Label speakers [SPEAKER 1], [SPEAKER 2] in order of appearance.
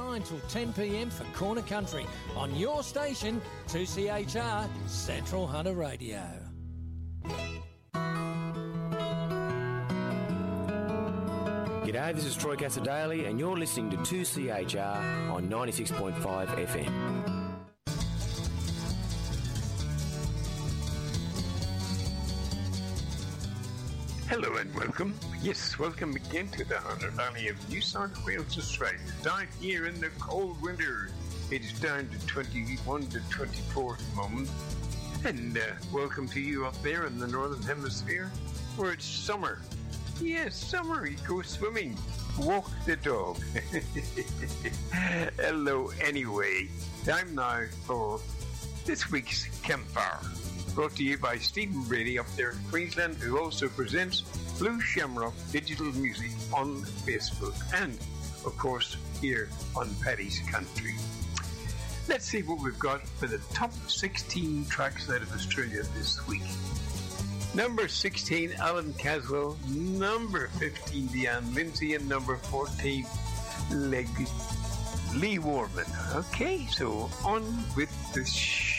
[SPEAKER 1] 9 till 10 p.m. for Corner Country on your station, 2CHR Central Hunter Radio.
[SPEAKER 2] G'day, this is Troy Casadale and you're listening to 2CHR on 96.5 FM.
[SPEAKER 3] Hello and welcome. Yes, welcome again to the Hunter Valley of New South Wales, Australia. Down here in the cold winter, it is down to 21 to 24 at the moment. And welcome to you up there in the Northern Hemisphere, where it's summer. Yes, summer, you go swimming, walk the dog. Hello, anyway. Time now for this week's Campfire. Brought to you by Stephen Brady up there in Queensland, who also presents Blue Shamrock Digital Music on Facebook and, of course, here on Paddy's Country. Let's see what we've got for the top 16 tracks out of Australia this week. Number 16, Alan Caswell. Number 15, Deanne Lindsay. And number 14, Lee Warman. Okay, so on with the